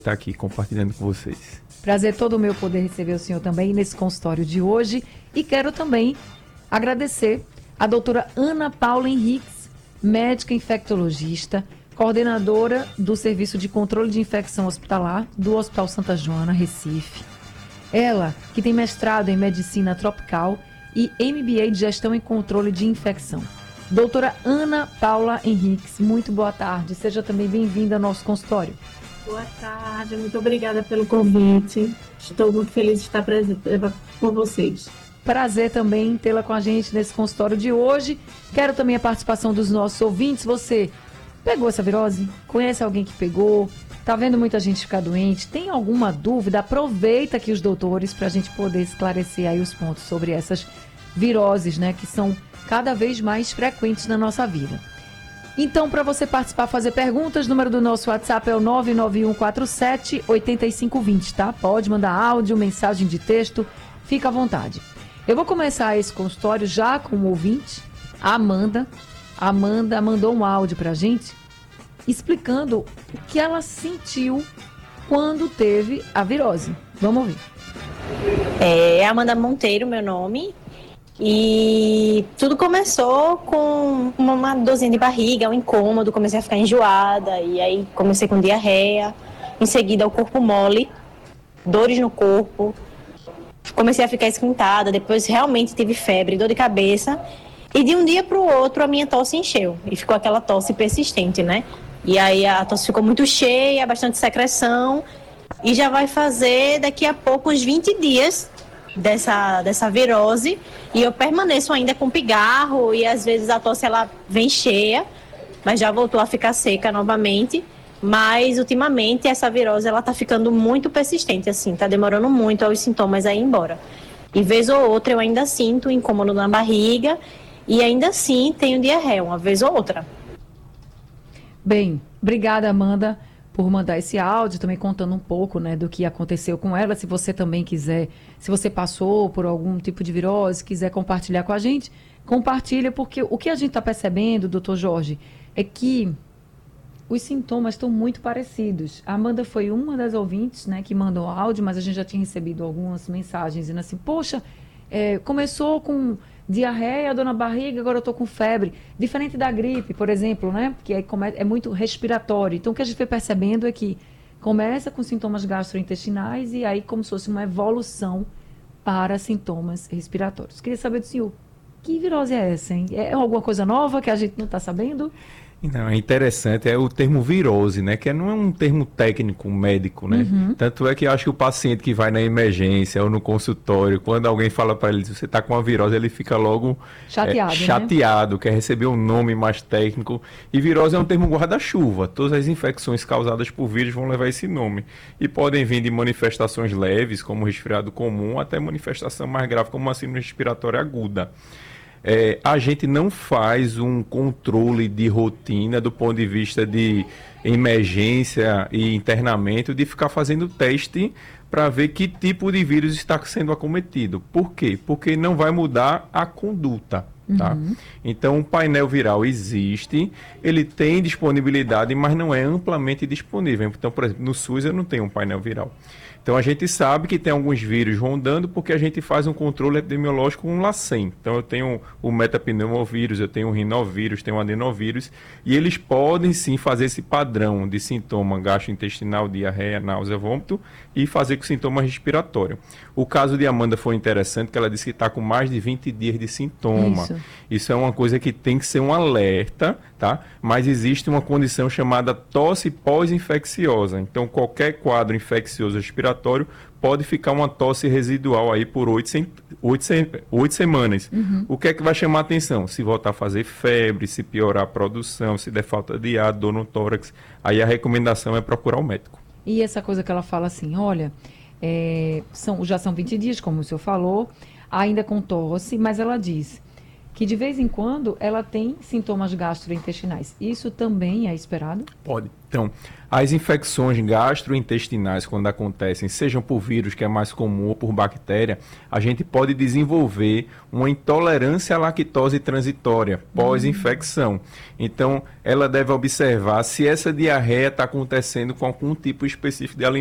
estar aqui compartilhando com vocês. Prazer todo meu poder receber o senhor também nesse consultório de hoje. E quero também agradecer a doutora Ana Paula Henriques, médica infectologista, coordenadora do Serviço de Controle de Infecção Hospitalar do Hospital Santa Joana, Recife. Ela, que tem mestrado em Medicina Tropical e MBA de Gestão e Controle de Infecção. Doutora Ana Paula Henriques, muito boa tarde. Seja também bem-vinda ao nosso consultório. Boa tarde, muito obrigada pelo convite. Estou muito feliz de estar presente com vocês. Prazer também tê-la com a gente nesse consultório de hoje. Quero também a participação dos nossos ouvintes. Você pegou essa virose? Conhece alguém que pegou? Tá vendo muita gente ficar doente? Tem alguma dúvida? Aproveita aqui os doutores para a gente poder esclarecer aí os pontos sobre essas viroses, né? Que são cada vez mais frequentes na nossa vida. Então, para você participar, fazer perguntas, o número do nosso WhatsApp é o 99147-8520, tá? Pode mandar áudio, mensagem de texto, fica à vontade. Eu vou começar esse consultório já com o ouvinte, a Amanda. A Amanda mandou um áudio para a gente explicando o que ela sentiu quando teve a virose. Vamos ouvir. É Amanda Monteiro, meu nome. E tudo começou com uma dorzinha de barriga, um incômodo, comecei a ficar enjoada, e aí comecei com diarreia, em seguida o corpo mole, dores no corpo, comecei a ficar esquentada, depois realmente tive febre, dor de cabeça, e de um dia para o outro a minha tosse encheu, e ficou aquela tosse persistente, né? E aí a tosse ficou muito cheia, bastante secreção, e já vai fazer daqui a pouco uns 20 dias dessa virose, e eu permaneço ainda com pigarro, e às vezes a tosse ela vem cheia, mas já voltou a ficar seca novamente. Mas ultimamente essa virose ela tá ficando muito persistente, assim, tá demorando muito os sintomas a ir embora. E vez ou outra eu ainda sinto incômodo na barriga, e ainda assim tenho diarreia, uma vez ou outra. Bem, obrigada, Amanda, por mandar esse áudio, também contando um pouco, né, do que aconteceu com ela. Se você também quiser, se você passou por algum tipo de virose, quiser compartilhar com a gente, compartilha, porque o que a gente está percebendo, doutor Jorge, é que os sintomas estão muito parecidos. A Amanda foi uma das ouvintes, né, que mandou áudio, mas a gente já tinha recebido algumas mensagens dizendo assim, poxa, começou com diarreia, dor na barriga, agora eu estou com febre. Diferente da gripe, por exemplo, né? Que é muito respiratório. Então, o que a gente foi percebendo é que começa com sintomas gastrointestinais e aí como se fosse uma evolução para sintomas respiratórios. Queria saber do senhor, que virose é essa, hein? É alguma coisa nova que a gente não está sabendo? Não, é interessante, é o termo virose, né? Que não é um termo técnico médico, né? Uhum. Tanto é que eu acho que o paciente que vai na emergência ou no consultório, quando alguém fala para ele, você está com uma virose, ele fica logo chateado, quer receber um nome mais técnico. E virose é um termo guarda-chuva. Todas as infecções causadas por vírus vão levar esse nome. E podem vir de manifestações leves, como resfriado comum, até manifestação mais grave, como uma síndrome respiratória aguda. A gente não faz um controle de rotina do ponto de vista de emergência e internamento, de ficar fazendo teste para ver que tipo de vírus está sendo acometido. Por quê? Porque não vai mudar a conduta. Tá? Uhum. Então, o painel viral existe, ele tem disponibilidade, mas não é amplamente disponível. Então, por exemplo, no SUS eu não tenho um painel viral. Então, a gente sabe que tem alguns vírus rondando porque a gente faz um controle epidemiológico com um LACEN. Então, eu tenho o metapneumovírus, eu tenho o rinovírus, tenho o adenovírus, e eles podem sim fazer esse padrão de sintoma gastrointestinal, diarreia, náusea, vômito, e fazer com sintoma respiratório. O caso de Amanda foi interessante, que ela disse que está com mais de 20 dias de sintoma. Isso é uma coisa que tem que ser um alerta, tá? Mas existe uma condição chamada tosse pós-infecciosa. Então, qualquer quadro infeccioso respiratório pode ficar uma tosse residual aí por 8 semanas. Uhum. O que é que vai chamar a atenção? Se voltar a fazer febre, se piorar a produção, se der falta de ar, dor no tórax, aí a recomendação é procurar o médico. E essa coisa que ela fala assim, olha, já são 20 dias, como o senhor falou, ainda com tosse, mas ela diz, que de vez em quando ela tem sintomas gastrointestinais. Isso também é esperado? Pode. Então, as infecções gastrointestinais, quando acontecem, sejam por vírus, que é mais comum, ou por bactéria, a gente pode desenvolver uma intolerância à lactose transitória pós-infecção. Então, ela deve observar se essa diarreia está acontecendo com algum tipo específico de alimento.